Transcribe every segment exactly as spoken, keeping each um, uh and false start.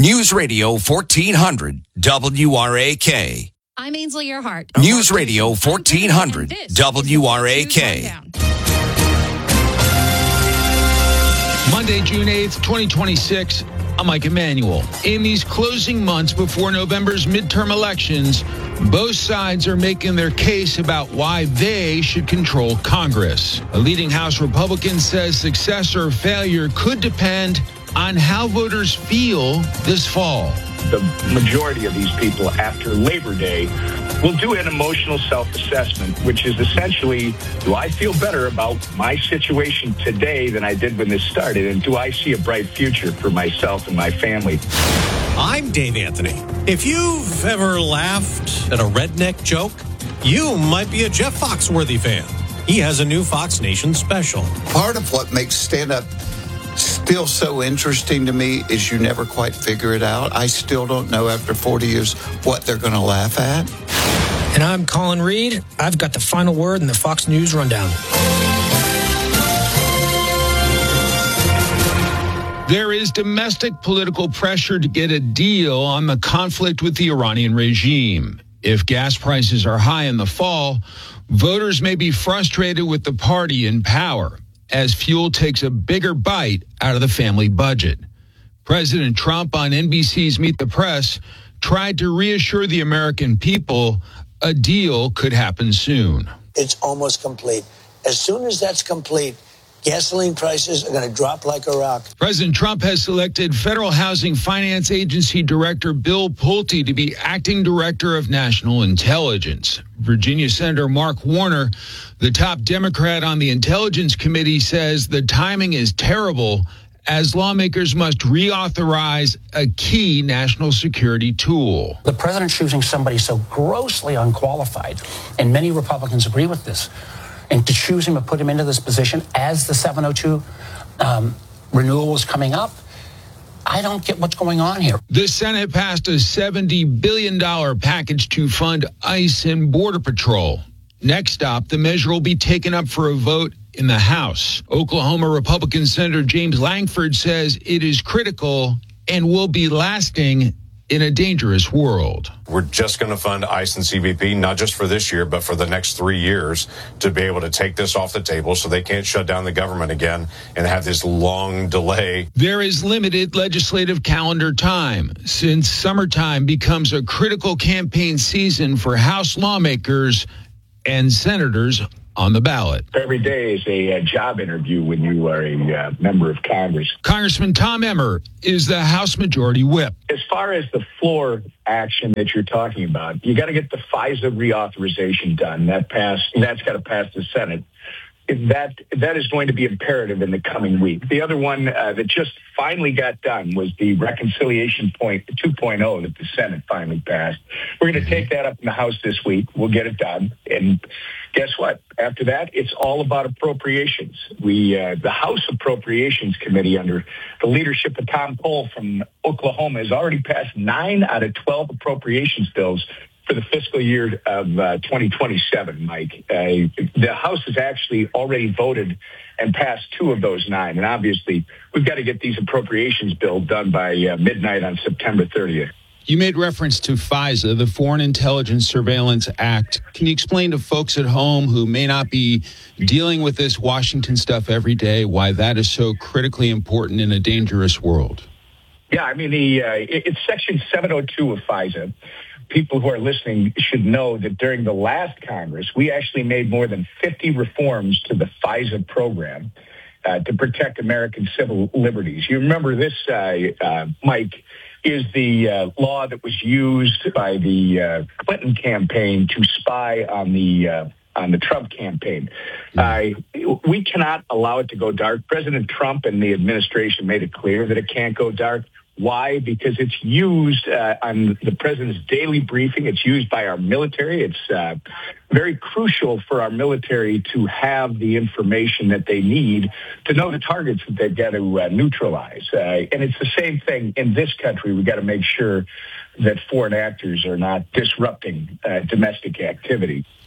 News Radio fourteen hundred W R A K. I'm Ainsley Earhart. News Radio fourteen hundred W R A K. Monday, June eighth, twenty twenty-six. I'm Mike Emanuel. In these closing months before November's midterm elections, both sides are making their case about why they should control Congress. A leading House Republican says success or failure could depend on how voters feel this fall. The majority of these people after Labor Day will do an emotional self-assessment, which is essentially, do I feel better about my situation today than I did when this started? And do I see a bright future for myself and my family? I'm Dave Anthony. If you've ever laughed at a redneck joke, you might be a Jeff Foxworthy fan. He has a new Fox Nation special. Part of what makes stand-up still so interesting to me is you never quite figure it out. I still don't know after forty years what they're going to laugh at. And I'm Colin Reed. I've got the final word in the Fox News Rundown. There is domestic political pressure to get a deal on the conflict with the Iranian regime. If gas prices are high in the fall, voters may be frustrated with the party in power as fuel takes a bigger bite out of the family budget. President Trump on N B C's Meet the Press tried to reassure the American people a deal could happen soon. It's almost complete. As soon as that's complete, gasoline prices are going to drop like a rock. President Trump has selected Federal Housing Finance Agency Director Bill Pulte to be acting director of national intelligence. Virginia Senator Mark Warner, the top Democrat on the Intelligence Committee, says the timing is terrible as lawmakers must reauthorize a key national security tool. The president choosing somebody so grossly unqualified, and many Republicans agree with this, and to choose him and put him into this position as the seven oh two um, renewal was coming up, I don't get what's going on here. The Senate passed a seventy billion dollars package to fund ICE and Border Patrol. Next up, the measure will be taken up for a vote in the House. Oklahoma Republican Senator James Langford says it is critical and will be lasting in a dangerous world. We're just going to fund ICE and C B P, not just for this year, but for the next three years to be able to take this off the table so they can't shut down the government again and have this long delay. There is limited legislative calendar time since summertime becomes a critical campaign season for House lawmakers and senators on the ballot. Every day is a, a job interview when you are a uh, member of Congress. Congressman Tom Emmer is the House Majority Whip. As far as the floor action that you're talking about, you got to get the FISA reauthorization done. That passed. That's got to pass the Senate. That that is going to be imperative in the coming week. The other one uh, that just finally got done was the reconciliation point two point oh that the Senate finally passed. We're going to take that up in the House this week. We'll get it done. And guess what? After that, it's all about appropriations. We uh, the House Appropriations Committee, under the leadership of Tom Cole from Oklahoma, has already passed nine out of twelve appropriations bills for the fiscal year of uh, twenty twenty-seven, Mike. Uh, the House has actually already voted and passed two of those nine. And obviously, we've got to get these appropriations bills done by uh, midnight on September thirtieth. You made reference to FISA, the Foreign Intelligence Surveillance Act. Can you explain to folks at home who may not be dealing with this Washington stuff every day why that is so critically important in a dangerous world? Yeah, I mean, the uh, it's Section seven oh two of FISA. People who are listening should know that during the last Congress, we actually made more than fifty reforms to the FISA program uh, to protect American civil liberties. You remember this, uh, uh, Mike, is the uh, law that was used by the uh, Clinton campaign to spy on the uh, on the Trump campaign. Uh, we cannot allow it to go dark. President Trump and the administration made it clear that it can't go dark. Why? Because it's used uh, on the president's daily briefing. It's used by our military. It's uh, very crucial for our military to have the information that they need to know the targets that they've got to uh, neutralize. Uh, and it's the same thing in this country. We've got to make sure that foreign actors are not disrupting uh, domestic activity.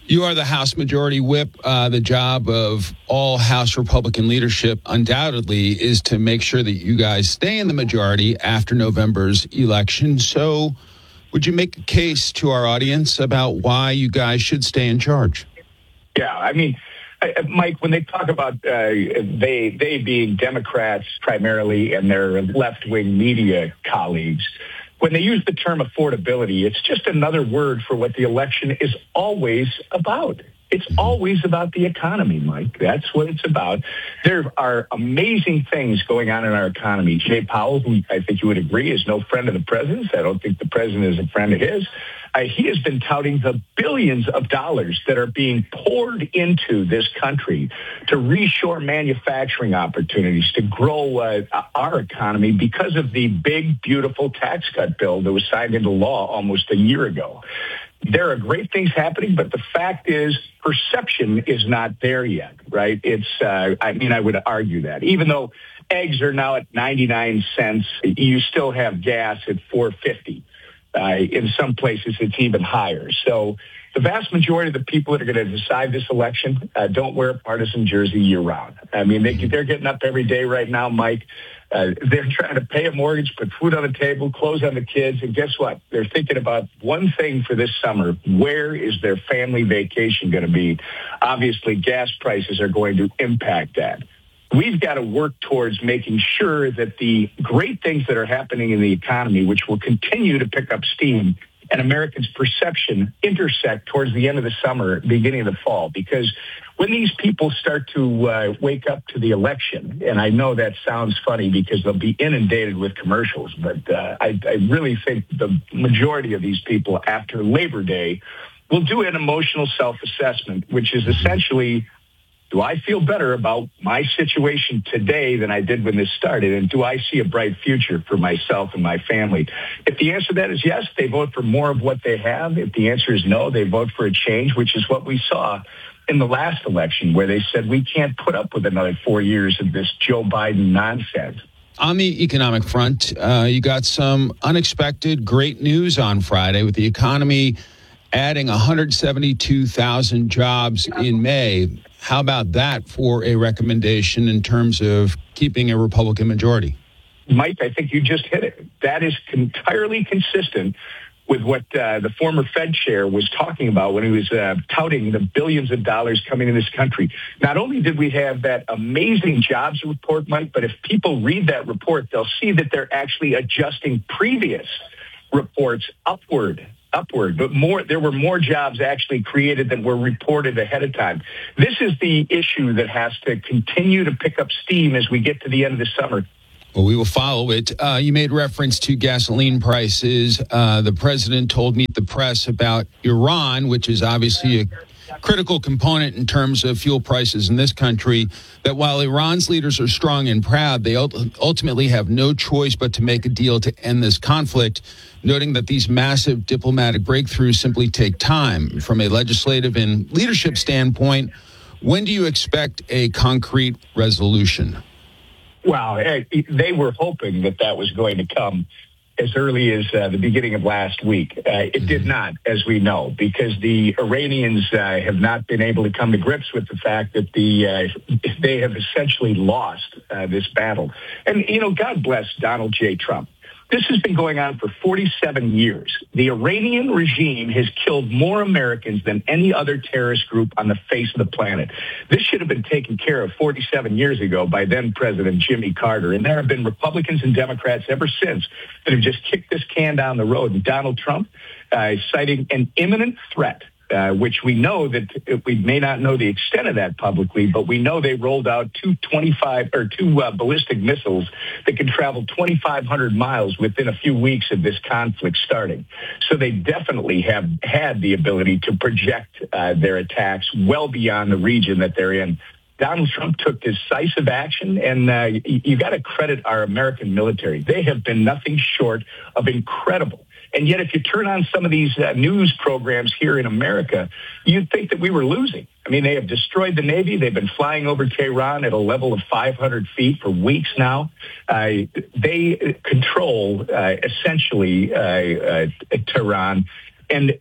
You are the House Majority Whip. Uh, the job of all House Republican leadership undoubtedly is to make sure that you guys stay in the majority after November's election. So would you make a case to our audience about why you guys should stay in charge? Yeah, I mean, Mike, when they talk about uh, they they being Democrats primarily and their left-wing media colleagues, when they use the term affordability, it's just another word for what the election is always about. It's always about the economy, Mike. That's what it's about. There are amazing things going on in our economy. Jay Powell, who I think you would agree is no friend of the president's. I don't think the president is a friend of his. Uh, he has been touting the billions of dollars that are being poured into this country to reshore manufacturing opportunities, to grow uh, our economy because of the big, beautiful tax cut bill that was signed into law almost a year ago. There are great things happening, but the fact is perception is not there yet, right? It's, uh, I mean, I would argue that. Even though eggs are now at ninety-nine cents, you still have gas at four fifty. Uh, in some places, it's even higher. So the vast majority of the people that are going to decide this election uh, don't wear a partisan jersey year-round. I mean, they, they're getting up every day right now, Mike. Uh, they're trying to pay a mortgage, put food on the table, clothes on the kids, and guess what? They're thinking about one thing for this summer. Where is their family vacation going to be? Obviously, gas prices are going to impact that. We've got to work towards making sure that the great things that are happening in the economy, which will continue to pick up steam, and Americans' perception intersect towards the end of the summer, beginning of the fall. Because when these people start to uh, wake up to the election, and I know that sounds funny because they'll be inundated with commercials, but uh, I, I really think the majority of these people after Labor Day will do an emotional self-assessment, which is essentially, do I feel better about my situation today than I did when this started? And do I see a bright future for myself and my family? If the answer to that is yes, they vote for more of what they have. If the answer is no, they vote for a change, which is what we saw in the last election, where they said we can't put up with another four years of this Joe Biden nonsense. On the economic front, uh, you got some unexpected great news on Friday with the economy adding one hundred seventy-two thousand jobs in May. How about that for a recommendation in terms of keeping a Republican majority? Mike, I think you just hit it. That is entirely consistent with what uh, the former Fed chair was talking about when he was uh, touting the billions of dollars coming in this country. Not only did we have that amazing jobs report, Mike, but if people read that report, they'll see that they're actually adjusting previous reports upward. upward, but more, there were more jobs actually created than were reported ahead of time. This is the issue that has to continue to pick up steam as we get to the end of the summer. Well, we will follow it. Uh, you made reference to gasoline prices. Uh, the president told Meet the Press about Iran, which is obviously a critical component in terms of fuel prices in this country, that while Iran's leaders are strong and proud, they ultimately have no choice but to make a deal to end this conflict, noting that these massive diplomatic breakthroughs simply take time. From a legislative and leadership standpoint, when do you expect a concrete resolution? Well, they were hoping that that was going to come as early as uh, the beginning of last week. Uh, it mm-hmm. did not, as we know, because the Iranians uh, have not been able to come to grips with the fact that the uh, they have essentially lost uh, this battle. And, you know, God bless Donald J. Trump. This has been going on for forty-seven years. The Iranian regime has killed more Americans than any other terrorist group on the face of the planet. This should have been taken care of forty-seven years ago by then President Jimmy Carter. And there have been Republicans and Democrats ever since that have just kicked this can down the road. And Donald Trump uh, is citing an imminent threat. Uh, which we know that we may not know the extent of that publicly, but we know they rolled out two twenty-five or two uh, ballistic missiles that can travel twenty-five hundred miles within a few weeks of this conflict starting. So they definitely have had the ability to project uh, their attacks well beyond the region that they're in. Donald Trump took decisive action, and uh, you, you got to credit our American military. They have been nothing short of incredible. And yet, if you turn on some of these uh, news programs here in America, you'd think that we were losing. I mean, they have destroyed the Navy. They've been flying over Tehran at a level of five hundred feet for weeks now. Uh, they control, uh, essentially, uh, uh, Tehran. And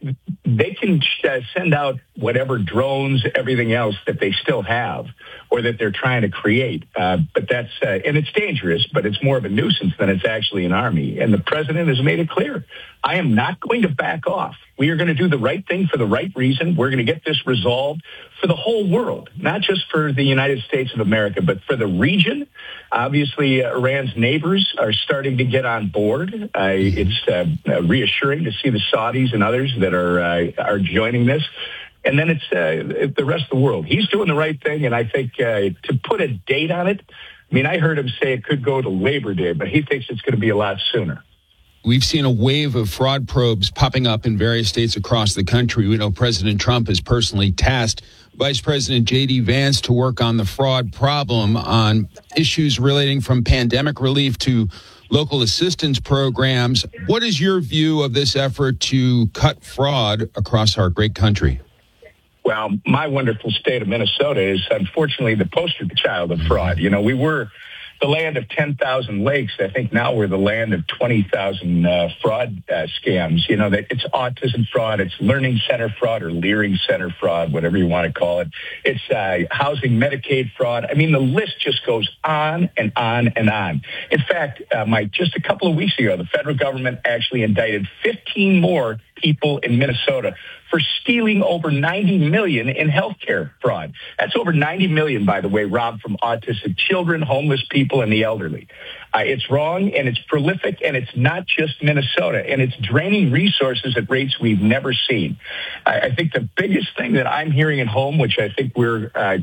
they can uh, send out whatever drones, everything else that they still have or that they're trying to create. Uh, but that's, uh, and it's dangerous, but it's more of a nuisance than it's actually an army. And the president has made it clear, I am not going to back off. We are going to do the right thing for the right reason. We're going to get this resolved for the whole world, not just for the United States of America, but for the region. Obviously, uh, Iran's neighbors are starting to get on board. Uh, it's uh, uh, reassuring to see the Saudis and others that are uh, are joining this. And then it's uh, the rest of the world. He's doing the right thing, and I think uh, to put a date on it, I mean, I heard him say it could go to Labor Day, but he thinks it's going to be a lot sooner. We've seen a wave of fraud probes popping up in various states across the country. We know President Trump has personally tasked Vice President J D Vance to work on the fraud problem on issues relating from pandemic relief to local assistance programs. What is your view of this effort to cut fraud across our great country? Well, my wonderful state of Minnesota is unfortunately the poster child of fraud. You know, we were the land of ten thousand lakes. I think now we're the land of twenty thousand uh, fraud uh, scams. You know, that it's autism fraud, it's learning center fraud or Leering Center fraud, whatever you want to call it. It's uh, housing Medicaid fraud. I mean, the list just goes on and on and on. In fact, uh, Mike, just a couple of weeks ago, the federal government actually indicted fifteen more people in Minnesota for stealing over ninety million dollars in healthcare fraud. That's over ninety million dollars, by the way, robbed from autistic children, homeless people, and the elderly. Uh, it's wrong, and it's prolific, and it's not just Minnesota, and it's draining resources at rates we've never seen. I, I think the biggest thing that I'm hearing at home, which I think we're uh,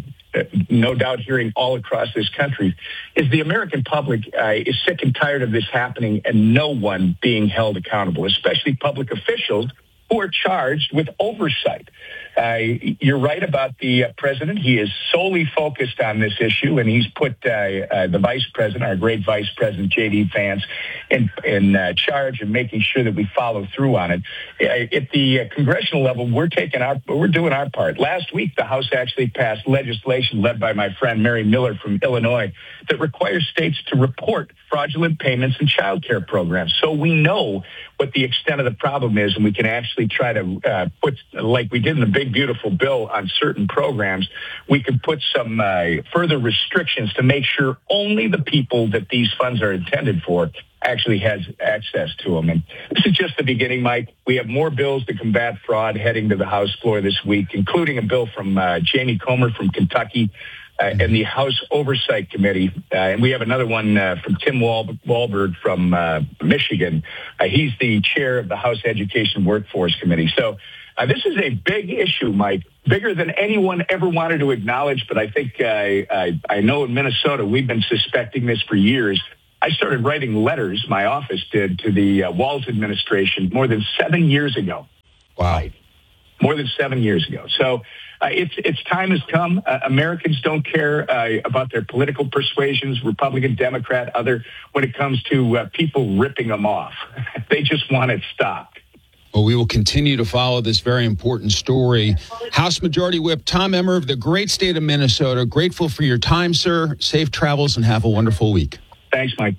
no doubt hearing all across this country, is the American public uh, is sick and tired of this happening and no one being held accountable, especially public officials who are charged with oversight. Uh, you're right about the uh, president. He is solely focused on this issue, and he's put uh, uh, the vice president, our great vice president, J D Vance, in, in uh, charge of making sure that we follow through on it. Uh, at the uh, congressional level, we're taking our, we're doing our part. Last week, the House actually passed legislation led by my friend Mary Miller from Illinois that requires states to report fraudulent payments in child care programs. So we know what the extent of the problem is, and we can actually try to uh, put, like we did in the big, beautiful bill on certain programs, we can put some uh, further restrictions to make sure only the people that these funds are intended for actually has access to them. And this is just the beginning, Mike. We have more bills to combat fraud heading to the House floor this week, including a bill from uh, Jamie Comer from Kentucky, Uh, and the House Oversight Committee. Uh, and we have another one uh, from Tim Wal- Walberg from uh, Michigan. Uh, he's the chair of the House Education Workforce Committee. So uh, this is a big issue, Mike, bigger than anyone ever wanted to acknowledge. But I think uh, I, I know in Minnesota we've been suspecting this for years. I started writing letters, my office did, to the uh, Walz administration more than seven years ago. Wow. Right? More than seven years ago. So uh, it's it's time has come. Uh, Americans don't care uh, about their political persuasions, Republican, Democrat, other, when it comes to uh, people ripping them off. They just want it stopped. Well, we will continue to follow this very important story. House Majority Whip Tom Emmer of the great state of Minnesota, grateful for your time, sir. Safe travels and have a wonderful week. Thanks, Mike.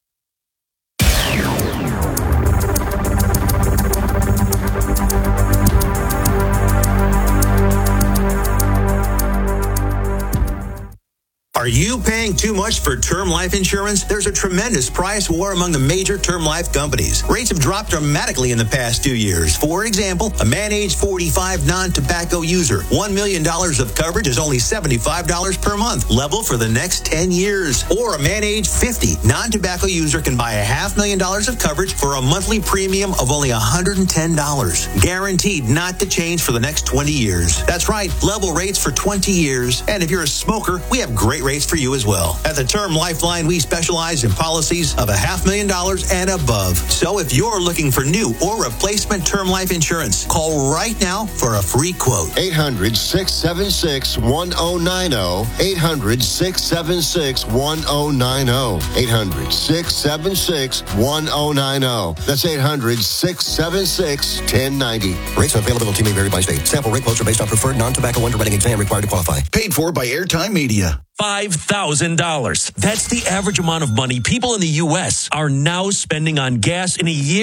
Are you paying too much for term life insurance? There's a tremendous price war among the major term life companies. Rates have dropped dramatically in the past two years. For example, a man age forty-five non-tobacco user, one million dollars of coverage is only seventy-five dollars per month, level for the next ten years. Or a man age fifty non-tobacco user can buy a half million dollars of coverage for a monthly premium of only one hundred ten dollars. Guaranteed not to change for the next twenty years. That's right, level rates for twenty years. And if you're a smoker, we have great rates for you as well. At the Term Lifeline, we specialize in policies of a half million dollars and above. So if you're looking for new or replacement term life insurance, call right now for a free quote. eight hundred, six seven six, one oh nine oh. eight hundred, six seven six, one oh nine oh. eight hundred, six seven six, one oh nine oh. That's eight hundred, six seven six, one oh nine oh. Rates and availability may vary by state. Sample rate quotes are based on preferred non-tobacco underwriting exam required to qualify. Paid for by Airtime Media. five thousand dollars. That's the average amount of money people in the U S are now spending on gas in a year. five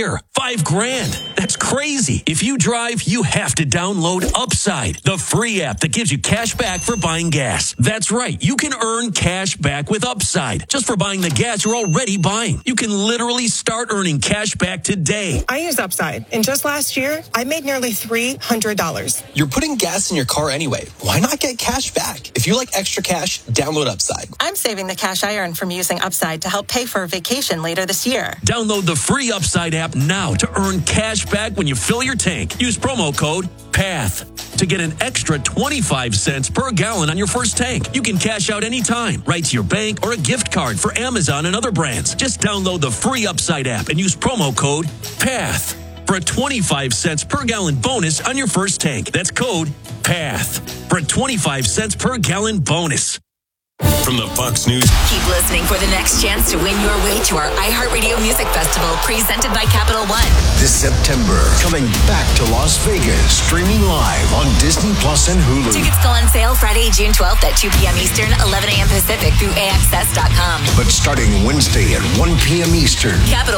Five grand. That's crazy. If you drive, you have to download Upside, the free app that gives you cash back for buying gas. That's right. You can earn cash back with Upside just for buying the gas you're already buying. You can literally start earning cash back today. I use Upside, and just last year, I made nearly three hundred dollars. You're putting gas in your car anyway. Why not get cash back? If you like extra cash, download Upside. I'm saving the cash I earn from using Upside to help pay for a vacation later this year. Download the free Upside app now to earn cash back when you fill your tank. Use promo code PATH to get an extra twenty-five cents per gallon on your first tank. You can cash out anytime, right to your bank or a gift card for Amazon and other brands. Just download the free Upside app and use promo code PATH for a twenty-five cents per gallon bonus on your first tank. That's code PATH for a twenty-five cents per gallon bonus. From the Fox News. Keep listening for the next chance to win your way to our iHeartRadio Music Festival presented by Capital One. This September, coming back to Las Vegas, streaming live on Disney Plus and Hulu. Tickets go on sale Friday, June twelfth at two p.m. Eastern, eleven a.m. Pacific through A X S dot com. But starting Wednesday at one p.m. Eastern. Capital